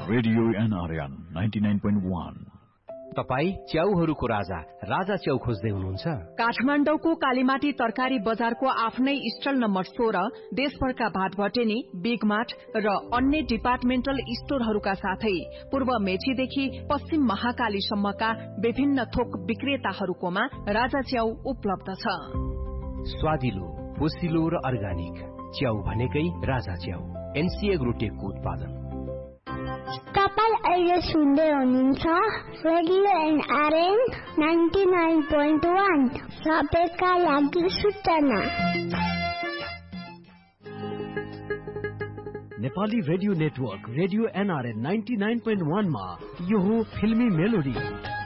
Radio NRN 99.1। तपाई च्याउहरूको राजा राजा च्याउ खोज्दै हुनुहुन्छ? काठमाडौँको कालीमाटी तरकारी बजारको आफ्नै स्टल नम्बर 16 देशभरका भातभटेनी, बिग मार्ट र अन्य डिपार्टमेन्टल स्टोरहरूका साथै पूर्व मेचीदेखि पश्चिम महाकालीसम्मका विभिन्न थोक विक्रेताहरूकोमा राजा च्याउ उपलब्ध छ। स्वादिलो, पोसिलो र अर्गानिक च्याउ भनेकै राजा च्याउ। NC एग्रोटेकको उत्पादन। तपाईं अहिले सुन्दै हुनुहुन्छ रेडियो NRN 99.1 सबैका लागि सूचना। Nepali radio network radio NRN 99.1 मा यो हो फिल्मी मेलोडी।